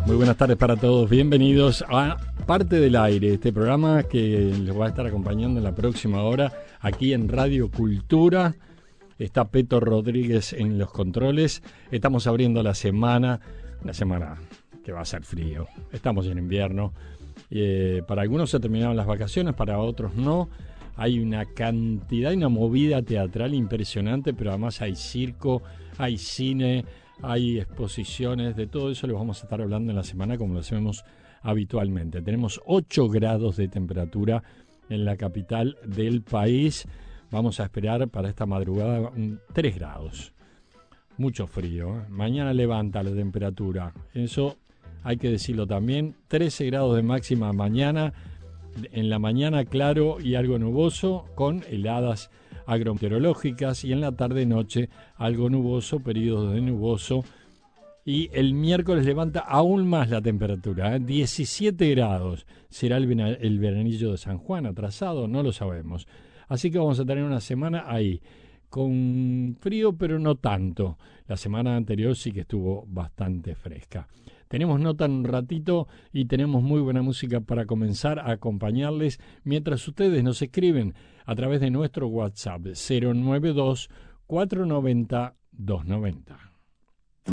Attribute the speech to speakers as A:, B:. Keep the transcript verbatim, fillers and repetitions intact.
A: Muy buenas tardes para todos, bienvenidos a Parte del Aire, este programa que les va a estar acompañando en la próxima hora aquí en Radio Cultura. Está Peto Rodríguez en los controles. Estamos abriendo la semana, una semana que va a ser frío. Estamos en invierno. Eh, para algunos se terminaron las vacaciones, para otros no. Hay una cantidad, una movida teatral impresionante, pero además hay circo, hay cine, hay exposiciones, de todo eso les vamos a estar hablando en la semana como lo hacemos habitualmente. Tenemos ocho grados de temperatura en la capital del país. Vamos a esperar para esta madrugada un tres grados. Mucho frío, ¿eh? Mañana levanta la temperatura. Eso hay que decirlo también. trece grados de máxima mañana. En la mañana claro y algo nuboso con heladas agrometeorológicas, y en la tarde-noche algo nuboso, periodos de nuboso. Y el miércoles levanta aún más la temperatura, ¿eh? diecisiete grados. ¿Será el, vena- el veranillo de San Juan atrasado? No lo sabemos. Así que vamos a tener una semana ahí, con frío, pero no tanto. La semana anterior sí que estuvo bastante fresca. Tenemos nota en un ratito y tenemos muy buena música para comenzar a acompañarles mientras ustedes nos escriben a través de nuestro WhatsApp cero nueve dos, cuatro nueve cero, dos nueve cero.